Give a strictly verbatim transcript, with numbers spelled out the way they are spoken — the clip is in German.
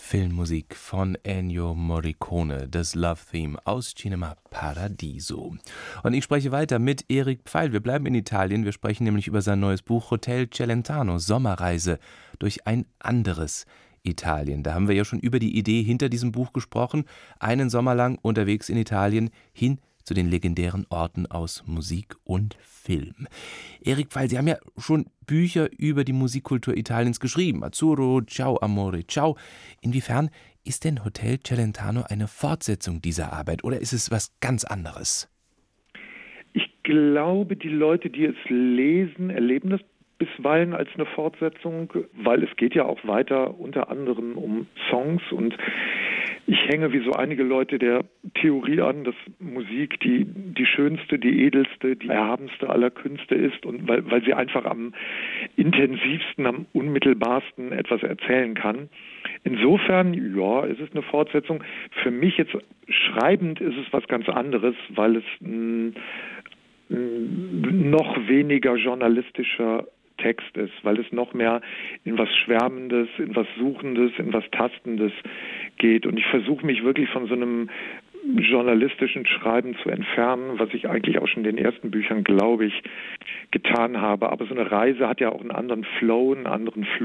Filmmusik von Ennio Morricone, das Love Theme aus Cinema Paradiso. Und ich spreche weiter mit Erik Pfeil. Wir bleiben in Italien. Wir sprechen nämlich über sein neues Buch Hotel Celentano, Sommerreise durch ein anderes Italien. Da haben wir ja schon über die Idee hinter diesem Buch gesprochen. Einen Sommer lang unterwegs in Italien hin zu den legendären Orten aus Musik und Film. Erik Pfeil, Sie haben ja schon Bücher über die Musikkultur Italiens geschrieben. Azzurro, Ciao Amore, Ciao. Inwiefern ist denn Hotel Celentano eine Fortsetzung dieser Arbeit oder ist es was ganz anderes? Ich glaube, die Leute, die es lesen, erleben das bisweilen als eine Fortsetzung, weil es geht ja auch weiter unter anderem um Songs und ich hänge wie so einige Leute der Theorie an, dass Musik die, die schönste, die edelste, die erhabenste aller Künste ist und weil, weil sie einfach am intensivsten, am unmittelbarsten etwas erzählen kann. Insofern, ja, es ist eine Fortsetzung. Für mich jetzt schreibend ist es was ganz anderes, weil es mh, noch weniger journalistischer Text ist, weil es noch mehr in was Schwärmendes, in was Suchendes, in was Tastendes geht. Und ich versuche mich wirklich von so einem journalistischen Schreiben zu entfernen, was ich eigentlich auch schon in den ersten Büchern, glaube ich, getan habe. Aber so eine Reise hat ja auch einen anderen Flow, einen anderen Fluss.